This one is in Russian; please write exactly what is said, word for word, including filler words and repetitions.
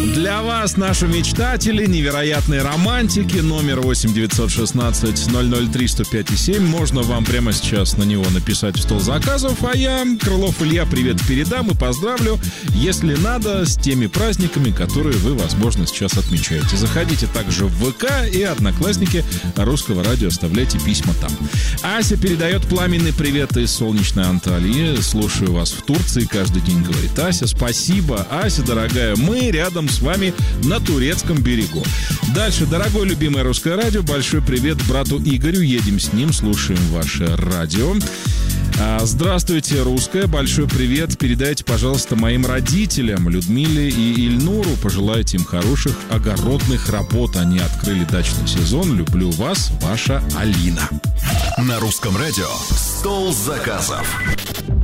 Для вас, наши мечтатели, невероятные романтики, номер восемь девятьсот шестнадцать ноль ноль три сто пять и семь. Можно вам прямо сейчас на него написать в стол заказов, а я, Крылов Илья, привет передам и поздравлю, если надо, с теми праздниками, которые вы, возможно, сейчас отмечаете. Заходите также в ВК и Одноклассники Русского радио, оставляйте письма там. Ася передает пламенный привет из солнечной Анталии. Слушаю вас в Турции каждый день, говорит Ася. Спасибо, Ася, дорогая, мы рядом с вами на турецком берегу. Дальше, дорогое любимое Русское радио, большой привет брату Игорю, едем с ним, слушаем ваше радио. Здравствуйте, Русское, большой привет. Передайте, пожалуйста, моим родителям, Людмиле и Ильнуру. Пожелайте им хороших огородных работ. Они открыли дачный сезон. Люблю вас, ваша Алина. На Русском радио «Стол заказов».